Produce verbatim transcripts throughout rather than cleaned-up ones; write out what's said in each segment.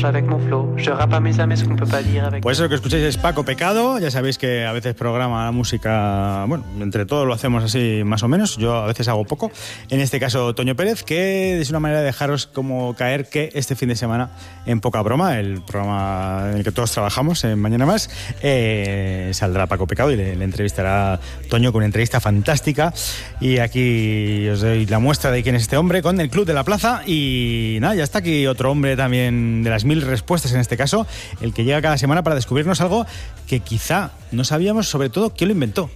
avec mon flow. Je rappe à mes amis ce qu'on peut pas dire avec... Pues eso lo que escucháis es Paco Pecado. Ya sabéis que a veces programa la música, bueno, entre todos lo hacemos así más o menos. Yo a veces hago poco. En este caso, Toño Pérez, que es una manera de dejaros como caer que este fin de semana, en Poca Broma, el programa en el que todos trabajamos en Mañana Más, eh, saldrá Paco Pecado y le, le entrevistará Toño con una entrevista fantástica. Y aquí os doy la muestra de quién es este hombre con el Club de la Plaza. Y nada, ya está aquí otro hombre también de las mil respuestas en este caso, el que llega cada semana para descubrirnos algo que quizá no sabíamos, sobre todo quién lo inventó.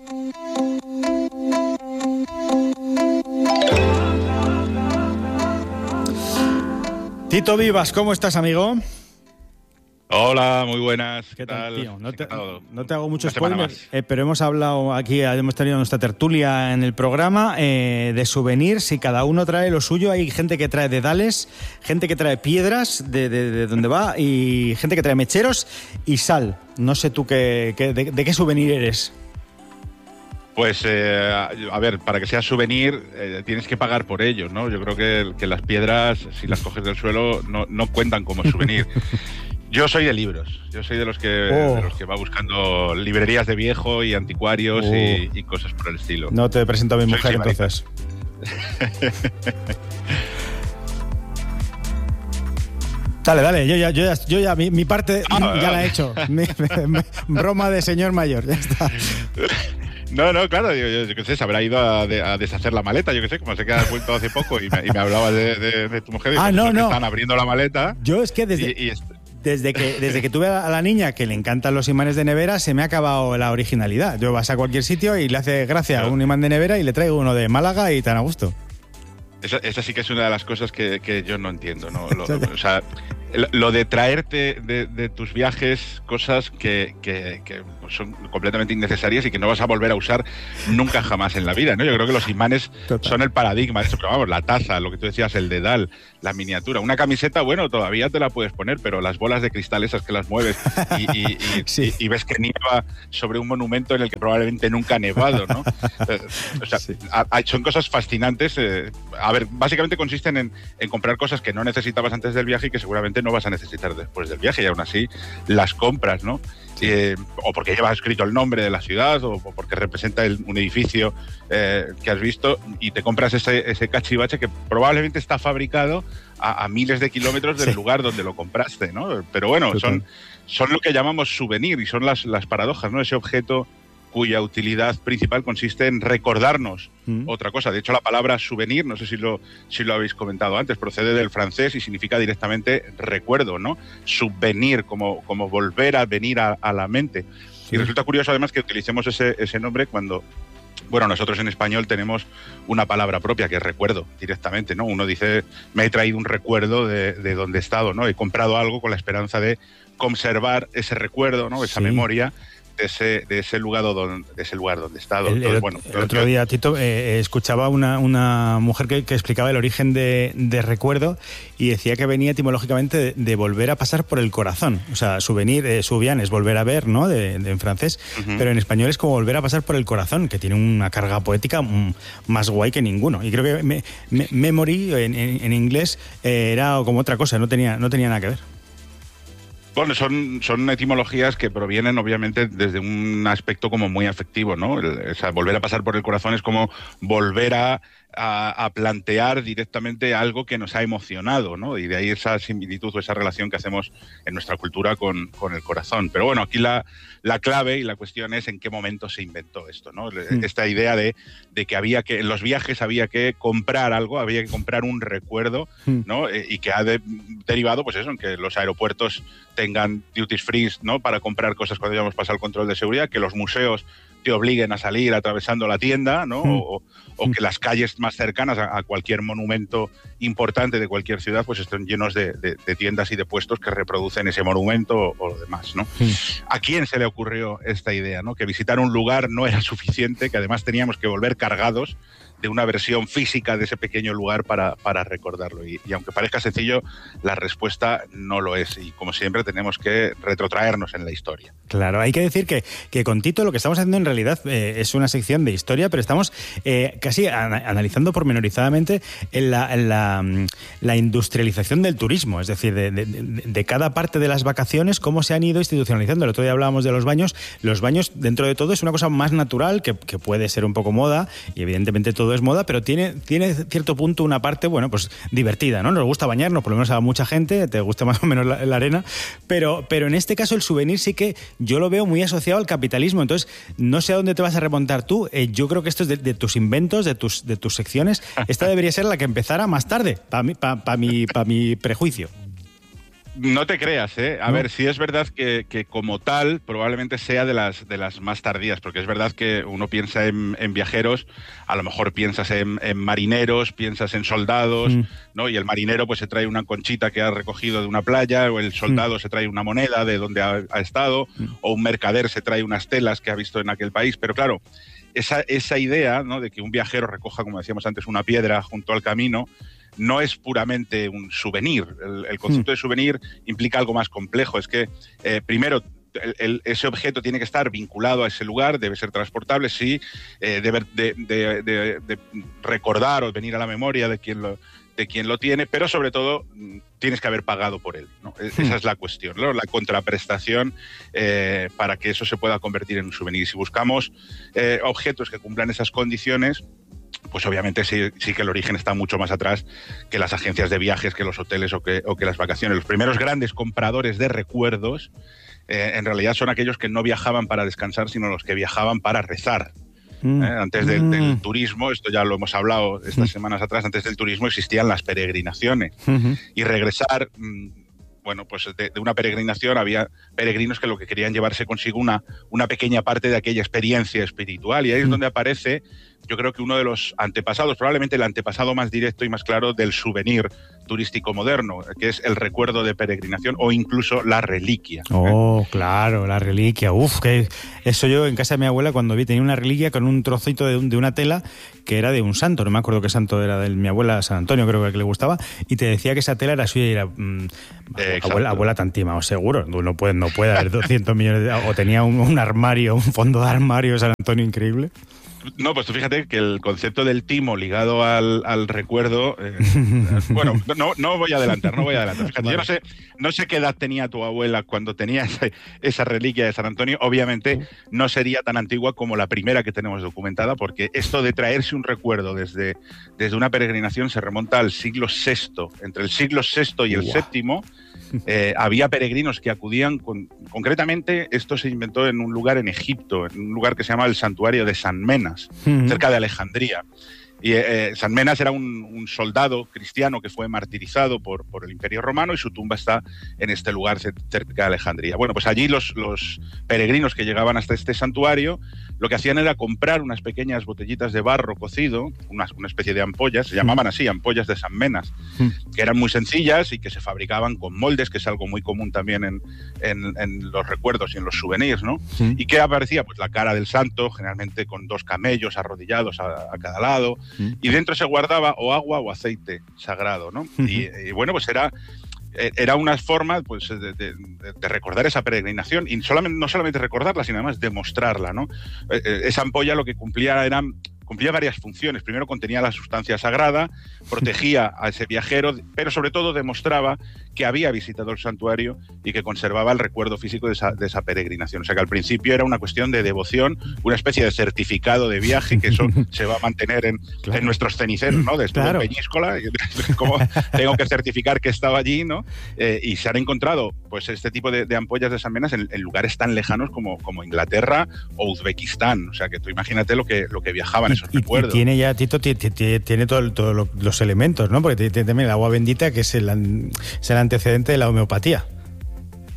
Tito Vivas, ¿cómo estás, amigo? Hola, muy buenas. ¿Qué tal, tío? No te, Encantado. no te hago mucho Una semana spoiler, más. eh, pero hemos hablado aquí, hemos tenido nuestra tertulia en el programa eh, de souvenirs y cada uno trae lo suyo. Hay gente que trae dedales, gente que trae piedras de, de, de donde va y gente que trae mecheros y sal. No sé tú qué, qué, de, de qué souvenir eres. Pues, eh, a ver, para que sea souvenir eh, tienes que pagar por ello, ¿no? Yo creo que, que las piedras, si las coges del suelo, no, no cuentan como souvenir. Yo soy de libros, yo soy de los que Oh. de los que va buscando librerías de viejo y anticuarios Oh. y, y cosas por el estilo. No te presento a mi Soy mujer, sibarita. entonces. Dale, dale, yo ya, yo ya, yo ya mi, mi parte Ah, ya ah. la he hecho. Mi, mi- broma de señor mayor, ya está. No, no, claro, yo, yo, yo qué sé, se habrá ido a, de- a deshacer la maleta, yo qué sé, como se queda vuelto hace poco y me, y me hablaba de, de- de tu mujer. y Ah, pues, no, los que no. Están abriendo la maleta Yo es que desde, y, y est- desde que desde que tuve a la niña que le encantan los imanes de nevera, se me ha acabado la originalidad. Yo vas a cualquier sitio y le hace gracia Claro. un imán de nevera y le traigo uno de Málaga y tan a gusto. esa, esa sí que es una de las cosas que, que yo no entiendo, ¿no? Lo, o sea, lo- lo de traerte de, de tus viajes cosas que, que- que son completamente innecesarias y que no vas a volver a usar nunca jamás en la vida, ¿no? Yo creo que los imanes Total. son el paradigma de esto, pero vamos, la taza, lo que tú decías, el dedal, la miniatura, una camiseta, bueno, todavía te la puedes poner, pero las bolas de cristal esas que las mueves y, y- y- Sí. y- y ves que nieva sobre un monumento en el que probablemente nunca ha nevado, ¿no? Eh, o sea, Sí. a- a- son cosas fascinantes. eh, a ver, básicamente consisten en, en comprar cosas que no necesitabas antes del viaje y que seguramente no vas a necesitar después del viaje, y aún así las compras, ¿no? Eh, o porque llevas escrito el nombre de la ciudad, o, o porque representa el- un edificio eh, que has visto, y te compras ese, ese cachivache que probablemente está fabricado a, a miles de kilómetros del Sí. lugar donde lo compraste, ¿no? Pero bueno, Total. son, son lo que llamamos souvenir, y son las, las paradojas, ¿no? Ese objeto cuya utilidad principal consiste en recordarnos Mm. otra cosa. De hecho, la palabra souvenir, no sé si lo, si lo habéis comentado antes, procede del francés y significa directamente recuerdo, ¿no? Subvenir, como, como volver a venir a, a la mente. Sí. Y resulta curioso, además, que utilicemos ese, ese nombre cuando, bueno, nosotros en español tenemos una palabra propia que es recuerdo, directamente, ¿no? Uno dice, me he traído un recuerdo de, de donde he estado, ¿no? He comprado algo con la esperanza de conservar ese recuerdo, ¿no? Esa Sí. memoria de ese, de ese lugar donde, de ese lugar donde he estado. El, el- Entonces, bueno, el otro día, Tito, eh, escuchaba una, una mujer que, que explicaba el origen de, de recuerdo y decía que venía etimológicamente de, de volver a pasar por el corazón. O sea, souvenir, eh, souvian es volver a ver, ¿no? De, de- en francés, Ujú. pero en español es como volver a pasar por el corazón, que tiene una carga poética mm, más guay que ninguno. Y creo que me- me- memory en, en- en inglés eh, era como otra cosa, no tenía, no tenía nada que ver. Bueno, son, son etimologías que provienen obviamente desde un aspecto como muy afectivo, ¿no? El- o sea, volver a pasar por el corazón es como volver a, a, a plantear directamente algo que nos ha emocionado, ¿no? Y de ahí esa similitud o esa relación que hacemos en nuestra cultura con, con el corazón. Pero bueno, aquí la, la clave y la cuestión es en qué momento se inventó esto, ¿no? Mm. Esta idea de, de que había que, en los viajes había que comprar algo, había que comprar un recuerdo, Mm. ¿no? Eh, y que ha de- derivado, pues eso, en que los aeropuertos tengan duties free, ¿no? Para comprar cosas cuando ya hemos pasado el control de seguridad, que los museos te obliguen a salir atravesando la tienda, ¿no? Mm. O, o que las calles más cercanas a, a cualquier monumento importante de cualquier ciudad pues estén llenos de, de- de tiendas y de puestos que reproducen ese monumento o, o lo demás, ¿no? Mm. ¿A quién se le ocurrió esta idea, ¿no? Que visitar un lugar no era suficiente, que además teníamos que volver cargados de una versión física de ese pequeño lugar para, para recordarlo. Y, y aunque parezca sencillo, la respuesta no lo es. Y como siempre tenemos que retrotraernos en la historia. Claro, hay que decir que, que con Tito lo que estamos haciendo en realidad eh, es una sección de historia, pero estamos eh, casi an- analizando pormenorizadamente en la, en la, la industrialización del turismo, es decir, de, de, de cada parte de las vacaciones, cómo se han ido institucionalizando. El otro día hablábamos de los baños. Los baños, dentro de todo, es una cosa más natural, que, que puede ser un poco moda, y evidentemente todo es moda, pero tiene, tiene cierto punto una parte, bueno, pues divertida, ¿no? Nos gusta bañarnos, por lo menos a mucha gente, te gusta más o menos la, la arena, pero, pero en este caso el souvenir sí que yo lo veo muy asociado al capitalismo. Entonces, no sé a dónde te vas a remontar tú. Eh, yo creo que esto es de, de tus inventos, de tus, de tus secciones. Esta debería ser la que empezara más tarde, para mi, pa, pa mi, pa mi prejuicio. No te creas, ¿eh? A ¿No? ver, sí es verdad que, que como tal probablemente sea de las, de las más tardías, porque es verdad que uno piensa en, en viajeros, a lo mejor piensas en, en marineros, piensas en soldados, mm. ¿no? Y el marinero pues se trae una conchita que ha recogido de una playa, o el soldado mm. se trae una moneda de donde ha, ha estado, mm. o un mercader se trae unas telas que ha visto en aquel país, pero claro, esa, esa idea, ¿no?, de que un viajero recoja, como decíamos antes, una piedra junto al camino, no es puramente un souvenir. El, el concepto mm. de souvenir implica algo más complejo. Es que, eh, primero, el, el, ese objeto tiene que estar vinculado a ese lugar, debe ser transportable, sí, eh, debe de, de, de, de recordar o venir a la memoria de quien lo, de quien lo tiene, pero sobre todo tienes que haber pagado por él, ¿no? Mm. Esa es la cuestión, ¿no? La contraprestación eh, para que eso se pueda convertir en un souvenir. Si buscamos eh, objetos que cumplan esas condiciones, pues obviamente sí, sí que el origen está mucho más atrás que las agencias de viajes, que los hoteles o que, o que las vacaciones. Los primeros grandes compradores de recuerdos eh, en realidad son aquellos que no viajaban para descansar, sino los que viajaban para rezar. Mm. Eh, antes de, mm. del turismo, esto ya lo hemos hablado estas mm. semanas atrás, antes del turismo existían las peregrinaciones. Mm-hmm. Y regresar... Mm, bueno, pues de, de una peregrinación había peregrinos que lo que querían llevarse consigo una, una pequeña parte de aquella experiencia espiritual, y ahí es donde aparece, yo creo que uno de los antepasados, probablemente el antepasado más directo y más claro del souvenir turístico moderno, que es el recuerdo de peregrinación o incluso la reliquia. Oh, ¿eh? Claro, la reliquia. Uf, que eso yo en casa de mi abuela cuando vi tenía una reliquia con un trocito de, de una tela que era de un santo, no me acuerdo qué santo era, de mi abuela San Antonio, creo que le gustaba, y te decía que esa tela era suya y era mmm, eh, abuela, abuela tantima, o seguro, no puede, no puede haber doscientos millones de, o tenía un, un armario, un fondo de armario San Antonio increíble. No, pues tú fíjate que el concepto del timo ligado al, al recuerdo, eh, bueno, no, no voy a adelantar, no voy a adelantar. Fíjate, vale. Yo no sé, no sé qué edad tenía tu abuela cuando tenía esa, esa reliquia de San Antonio. Obviamente no sería tan antigua como la primera que tenemos documentada, porque esto de traerse un recuerdo desde, desde una peregrinación se remonta al siglo sexto. Entre el siglo sexto y el wow. séptimo eh, había peregrinos que acudían, con, concretamente esto se inventó en un lugar en Egipto, en un lugar que se llama el Santuario de San Menas, uh-huh. cerca de Alejandría. Y eh, San Menas era un, un soldado cristiano que fue martirizado por, por el Imperio Romano, y su tumba está en este lugar cerca de Alejandría. Bueno, pues allí los, los peregrinos que llegaban hasta este santuario lo que hacían era comprar unas pequeñas botellitas de barro cocido, una, una especie de ampollas, se llamaban así, ampollas de San Menas, que eran muy sencillas y que se fabricaban con moldes, que es algo muy común también en, en, en los recuerdos y en los souvenirs, ¿no? Sí. ¿Y qué aparecía? Pues la cara del santo, generalmente con dos camellos arrodillados a, a cada lado, y dentro se guardaba o agua o aceite sagrado, ¿no? Uh-huh. y, y bueno, pues era, era una forma pues, de, de, de recordar esa peregrinación, y solamente, no solamente recordarla, sino además demostrarla, ¿no? Esa ampolla lo que cumplía era... cumplía varias funciones. Primero, contenía la sustancia sagrada, protegía a ese viajero, pero sobre todo demostraba que había visitado el santuario y que conservaba el recuerdo físico de esa, de esa peregrinación. O sea que al principio era una cuestión de devoción, una especie de certificado de viaje, que eso se va a mantener en, claro. en nuestros ceniceros, ¿no? Después claro. de Peñíscola, como tengo que certificar que estaba allí, ¿no? Eh, y se han encontrado pues este tipo de, de ampollas de San Menas en, en lugares tan lejanos como, como Inglaterra o Uzbekistán. O sea que tú imagínate lo que, lo que viajaban esos recuerdos. Y tiene ya, Tito, tiene, tiene todos todo los elementos, ¿no? Porque tiene también el agua bendita, que es el, es el antecedente de la homeopatía.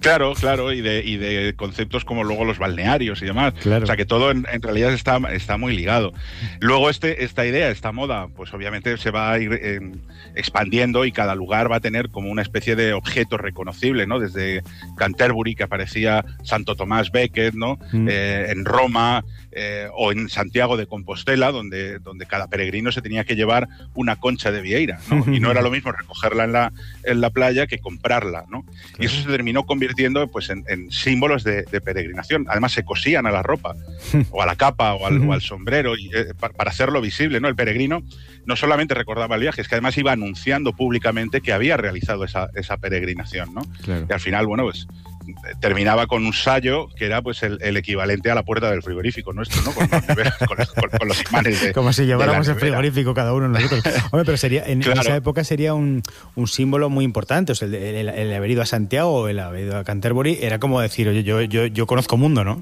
Claro, claro, y de, y de conceptos como luego los balnearios y demás. Claro. O sea, que todo en, en realidad está, está muy ligado. Luego este, esta idea, esta moda, pues obviamente se va a ir eh, expandiendo y cada lugar va a tener como una especie de objeto reconocible, ¿no? Desde Canterbury, que aparecía Santo Tomás Becket, ¿no? Mm. Eh, en Roma eh, o en Santiago de Compostela, donde, donde cada peregrino se tenía que llevar una concha de vieira, ¿no? Y no era lo mismo recogerla en la, en la playa que comprarla, ¿no? Claro. Y eso se terminó convirtiendo pues en, en símbolos de, de peregrinación. Además se cosían a la ropa o a la capa o al, o al sombrero y, eh, para, para hacerlo visible, ¿no? El peregrino no solamente recordaba el viaje, es que además iba anunciando públicamente que había realizado esa, esa peregrinación, ¿no? Claro. Y al final, bueno, pues terminaba con un sayo que era pues el, el equivalente a la puerta del frigorífico nuestro, ¿no? Con, con, con, con los imanes de, como si lleváramos el frigorífico cada uno de nosotros. Hombre, pero sería en, claro. en esa época sería un, un símbolo muy importante. O sea, el, el, el haber ido a Santiago o el haber ido a Canterbury era como decir, oye, yo, yo, yo conozco mundo, ¿no?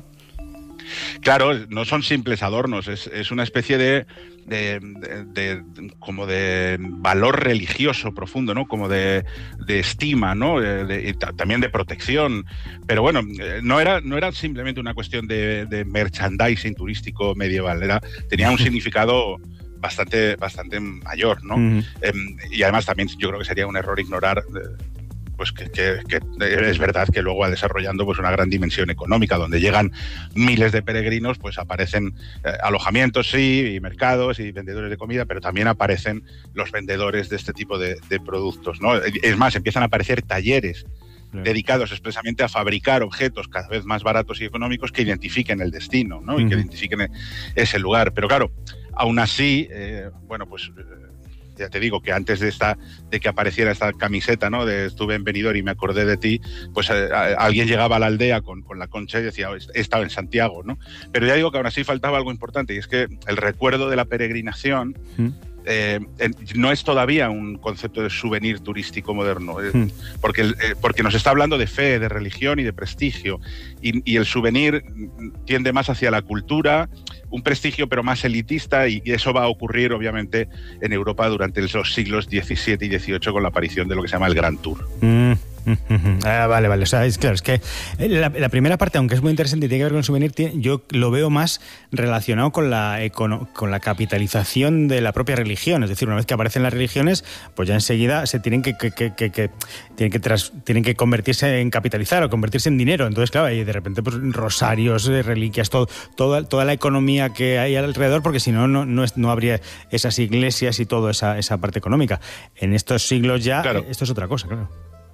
Claro, no son simples adornos, es, es una especie de, de, de, de como de valor religioso profundo, ¿no? Como de, de estima, ¿no? De, de, también de protección. Pero bueno, no era, no era simplemente una cuestión de, de merchandising turístico medieval, era, tenía un significado bastante, bastante mayor, ¿no? Uh-huh. Eh, y además también yo creo que sería un error ignorar pues que, que, que es verdad que luego va desarrollando pues una gran dimensión económica, donde llegan miles de peregrinos, pues aparecen eh, alojamientos, sí, y mercados y vendedores de comida, pero también aparecen los vendedores de este tipo de, de productos, ¿no? Es más, empiezan a aparecer talleres claro. dedicados expresamente a fabricar objetos cada vez más baratos y económicos que identifiquen el destino, ¿no? Uh-huh. Y que identifiquen ese lugar. Pero claro, aún así, eh, bueno, pues... ya te digo que antes de esta de que apareciera esta camiseta, ¿no? De estuve en Benidorm y me acordé de ti, pues eh, alguien llegaba a la aldea con, con la concha y decía, oh, he estado en Santiago, ¿no? Pero ya digo que aún así faltaba algo importante, y es que el recuerdo de la peregrinación ¿Mm? eh, no es todavía un concepto de souvenir turístico moderno, eh, ¿Mm? porque, eh, porque nos está hablando de fe, de religión y de prestigio, y, y el souvenir tiende más hacia la cultura, un prestigio pero más elitista, y eso va a ocurrir obviamente en Europa durante los siglos diecisiete y dieciocho con la aparición de lo que se llama el Grand Tour. Mm. Ah, vale, vale. O sea, es claro, es que la, la primera parte, aunque es muy interesante y tiene que ver con el souvenir, tiene, yo lo veo más relacionado con la, con, con la capitalización de la propia religión. Es decir, una vez que aparecen las religiones, pues ya enseguida se tienen que, que, que, que, que tienen que tras, tienen que convertirse en capitalizar o convertirse en dinero. Entonces, claro, y de repente pues rosarios, reliquias, todo, toda, toda la economía que hay alrededor, porque si no, no, no, es, no habría esas iglesias y toda esa, esa parte económica. En estos siglos ya, claro. Esto es otra cosa, claro.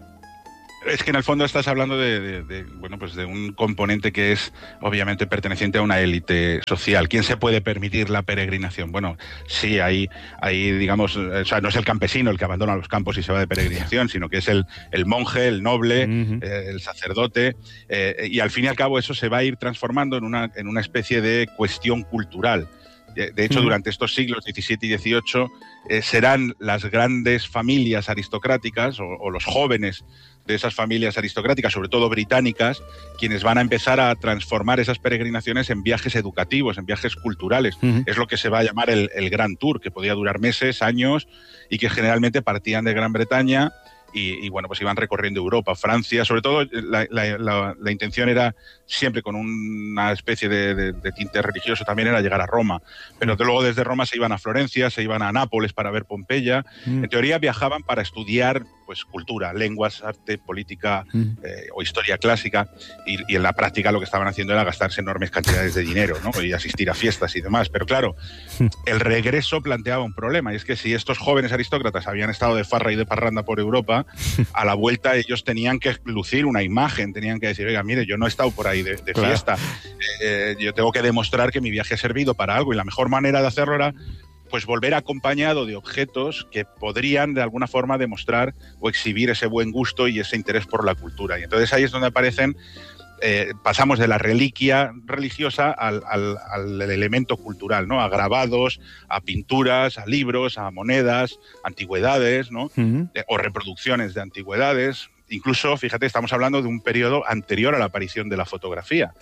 Es que en el fondo estás hablando de, de, de, bueno, pues de un componente que es obviamente perteneciente a una élite social. ¿Quién se puede permitir la peregrinación? Bueno, sí, hay, hay digamos, o sea, no es el campesino el que abandona los campos y se va de peregrinación, sino que es el, el monje, el noble, uh-huh. eh, el sacerdote, eh, y al fin y al cabo eso se va a ir transformando en una, en una especie de cuestión cultural. De hecho, durante estos siglos diecisiete y dieciocho eh, serán las grandes familias aristocráticas o, o los jóvenes de esas familias aristocráticas, sobre todo británicas, quienes van a empezar a transformar esas peregrinaciones en viajes educativos, en viajes culturales. Uh-huh. Es lo que se va a llamar el, el Grand Tour, que podía durar meses, años, y que generalmente partían de Gran Bretaña y, y bueno, pues iban recorriendo Europa, Francia, sobre todo la, la, la, la intención era siempre con una especie de, de, de tinte religioso, también era llegar a Roma, pero de luego desde Roma se iban a Florencia, se iban a Nápoles para ver Pompeya, mm. en teoría viajaban para estudiar pues cultura, lenguas, arte, política mm. eh, o historia clásica, y, y en la práctica lo que estaban haciendo era gastarse enormes cantidades de dinero, ¿no? Y asistir a fiestas y demás, pero claro, mm. el regreso planteaba un problema, y es que si estos jóvenes aristócratas habían estado de farra y de parranda por Europa, a la vuelta ellos tenían que lucir una imagen, tenían que decir, oiga, mire, yo no he estado por ahí de, de claro. fiesta, eh, yo tengo que demostrar que mi viaje ha servido para algo, y la mejor manera de hacerlo era pues volver acompañado de objetos que podrían de alguna forma demostrar o exhibir ese buen gusto y ese interés por la cultura. Y entonces ahí es donde aparecen, eh, pasamos de la reliquia religiosa al, al, al elemento cultural, ¿no? A grabados, a pinturas, a libros, a monedas, antigüedades, ¿no? Uh-huh. eh, o reproducciones de antigüedades. Incluso, fíjate, estamos hablando de un periodo anterior a la aparición de la fotografía.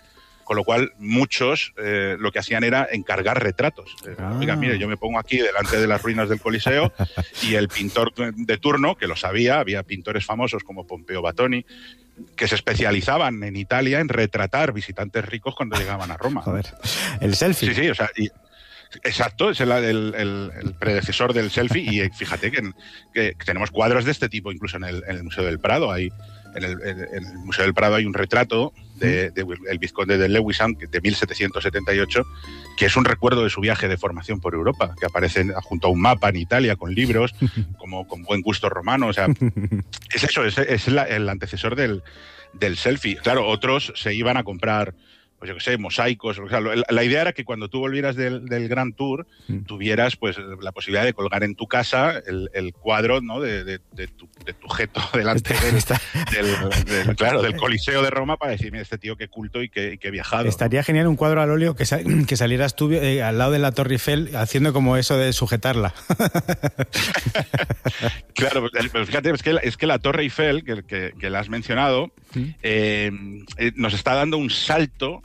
con lo cual muchos eh, lo que hacían era encargar retratos. Eh, Ah. Oiga, mire, yo me pongo aquí delante de las ruinas del Coliseo y el pintor de turno, que lo sabía, había pintores famosos como Pompeo Batoni, que se especializaban en Italia en retratar visitantes ricos cuando llegaban a Roma. Joder. El selfie. Sí, sí, o sea, y, exacto, es el, el, el, el predecesor del selfie y eh, fíjate que, que tenemos cuadros de este tipo incluso en el, en el Museo del Prado. Hay, en, el, en el Museo del Prado hay un retrato de, de, de el vizconde de Lewisham de mil setecientos setenta y ocho, que es un recuerdo de su viaje de formación por Europa, que aparece junto a un mapa en Italia con libros, como con buen gusto romano. O sea, es eso, es, es la, el antecesor del, del selfie. Claro, otros se iban a comprar, pues yo qué sé, mosaicos. O sea, la, la idea era que cuando tú volvieras del, del Grand Tour mm. tuvieras pues la posibilidad de colgar en tu casa el, el cuadro, ¿no? de, de, de, tu, de tu jeto delante del, del, del, claro, del Coliseo de Roma para decir, mira, este tío qué culto y qué, y qué viajado. Estaría genial un cuadro al óleo que, sa que salieras tú eh, al lado de la Torre Eiffel haciendo como eso de sujetarla. Claro, pero fíjate, es que, es que la Torre Eiffel, que, que, que la has mencionado, ¿Mm? eh, eh, nos está dando un salto.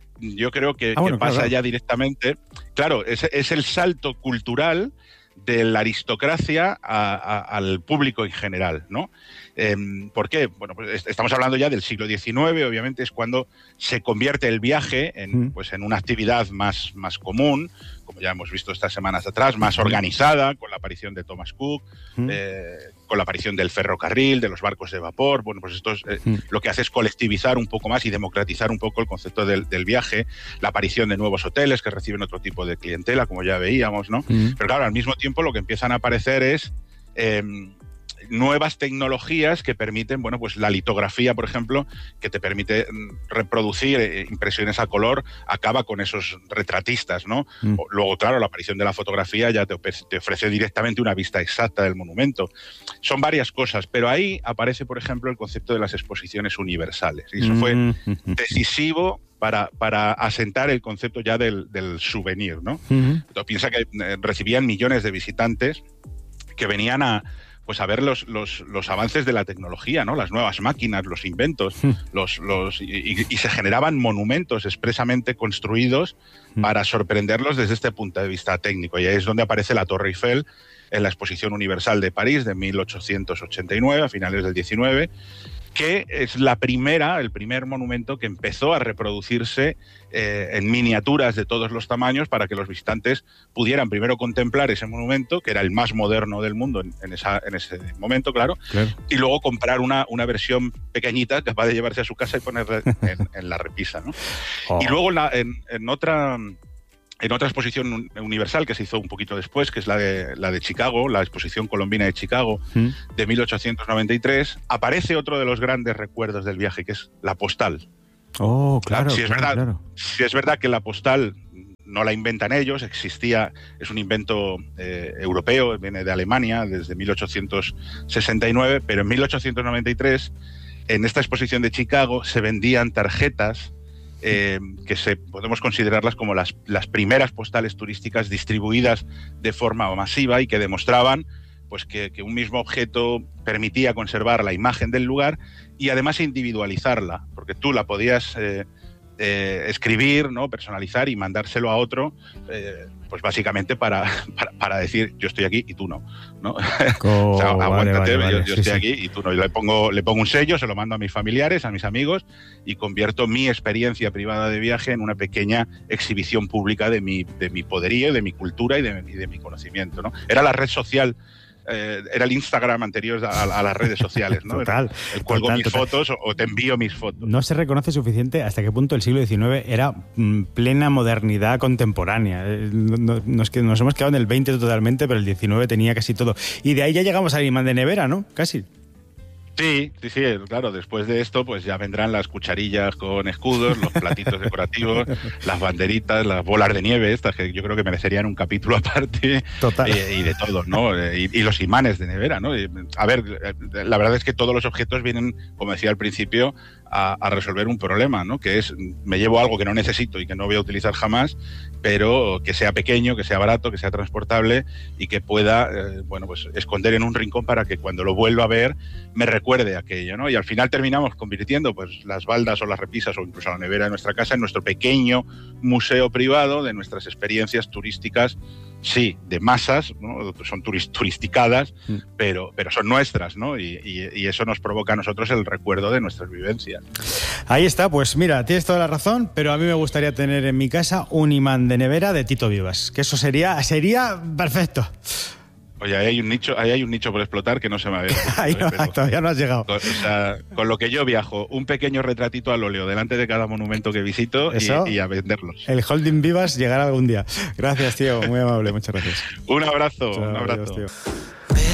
Yo creo que, ah, bueno, que pasa claro, ya directamente. Claro, es, es el salto cultural de la aristocracia a, a, al público en general, ¿no? Eh, ¿Por qué? Bueno, pues estamos hablando ya del siglo diecinueve, obviamente es cuando se convierte el viaje en, mm. pues en una actividad más, más común, como ya hemos visto estas semanas atrás, más organizada, con la aparición de Thomas Cook, mm. eh, con la aparición del ferrocarril, de los barcos de vapor. Bueno, pues esto es, eh, mm. lo que hace es colectivizar un poco más y democratizar un poco el concepto del, del viaje, la aparición de nuevos hoteles que reciben otro tipo de clientela, como ya veíamos, ¿no? Mm. Pero claro, al mismo tiempo lo que empiezan a aparecer es eh, nuevas tecnologías que permiten, bueno, pues la litografía, por ejemplo, que te permite reproducir eh, impresiones a color, acaba con esos retratistas, ¿no? Mm. Luego, claro, la aparición de la fotografía ya te, te ofrece directamente una vista exacta del monumento. Son varias cosas, pero ahí aparece, por ejemplo, el concepto de las exposiciones universales. Y eso mm. fue decisivo para, para asentar el concepto ya del, del souvenir, ¿no? Mm-hmm. Entonces, piensa que eh, recibían millones de visitantes que venían a pues a ver los, los, los avances de la tecnología, ¿no? Las nuevas máquinas, los inventos, mm. los, los, y, y se generaban monumentos expresamente construidos mm. para sorprenderlos desde este punto de vista técnico. Y ahí es donde aparece la Torre Eiffel en la Exposición Universal de París de mil ochocientos ochenta y nueve, a finales del diecinueve, que es la primera, el primer monumento que empezó a reproducirse eh, en miniaturas de todos los tamaños para que los visitantes pudieran primero contemplar ese monumento, que era el más moderno del mundo en, en, esa, en ese momento, claro, claro, y luego comprar una, una versión pequeñita capaz de llevarse a su casa y ponerla en, en la repisa, ¿no? Oh. Y luego la, en, en otra... En otra exposición universal que se hizo un poquito después, que es la de, la de Chicago, la exposición colombina de Chicago, ¿Mm? de mil ochocientos noventa y tres, aparece otro de los grandes recuerdos del viaje, que es la postal. Oh, claro. Si es, claro, verdad, claro. Si es verdad que la postal no la inventan ellos, existía, es un invento eh, europeo, viene de Alemania desde mil ochocientos sesenta y nueve, pero en mil ochocientos noventa y tres, en esta exposición de Chicago, se vendían tarjetas Eh, que se, podemos considerarlas como las, las primeras postales turísticas distribuidas de forma masiva y que demostraban pues, que, que un mismo objeto permitía conservar la imagen del lugar y además individualizarla, porque tú la podías eh, eh, escribir, ¿no? Personalizar y mandárselo a otro, eh, pues básicamente para, para, para decir yo estoy aquí y tú no, ¿no? Oh, o sea, aguántate, vale, vale, yo, vale. yo Sí, estoy sí. aquí y tú no. Yo le pongo, le pongo un sello, se lo mando a mis familiares, a mis amigos y convierto mi experiencia privada de viaje en una pequeña exhibición pública de mi, de mi poderío, de mi cultura y de, y de mi conocimiento, ¿no? Era la red social. Eh, era el Instagram anterior a, a las redes sociales, ¿no? Total. El, el cuelgo total, mis total. fotos o, o te envío mis fotos. No se reconoce suficiente hasta qué punto el siglo diecinueve era mm, plena modernidad contemporánea. Eh, no, no, es que nos hemos quedado en el veinte totalmente, pero el diecinueve tenía casi todo. Y de ahí ya llegamos al imán de nevera, ¿no? Casi. Sí, sí, sí, claro, después de esto pues ya vendrán las cucharillas con escudos, los platitos decorativos, las banderitas, las bolas de nieve, estas que yo creo que merecerían un capítulo aparte. Total. Eh, y de todo, ¿no? Y, y los imanes de nevera, ¿no? Y, a ver, la verdad es que todos los objetos vienen, como decía al principio, a, a resolver un problema, ¿no? Que es, me llevo algo que no necesito y que no voy a utilizar jamás, pero que sea pequeño, que sea barato, que sea transportable y que pueda, eh, bueno, pues esconder en un rincón para que cuando lo vuelva a ver me recuerde aquello, ¿no? Y al final terminamos convirtiendo pues las baldas o las repisas o incluso la nevera de nuestra casa en nuestro pequeño museo privado de nuestras experiencias turísticas. Sí, de masas, ¿no? Son turisticadas, mm. pero, pero son nuestras, ¿no? Y, y, y eso nos provoca a nosotros el recuerdo de nuestras vivencias. Ahí está, pues mira, tienes toda la razón, pero a mí me gustaría tener en mi casa un imán de nevera de Tito Vivas, que eso sería, sería perfecto. Oye, ahí hay un nicho, ahí hay un nicho por explotar que no se me había ocurrido, ahí no, ¿eh? Pero, todavía no has llegado. Con, o sea, con lo que yo viajo, un pequeño retratito al óleo delante de cada monumento que visito y, y a venderlos. El Holding Vivas llegará algún día. Gracias, tío, muy amable, muchas gracias. Un abrazo, Chao, un abrazo. Adiós, tío.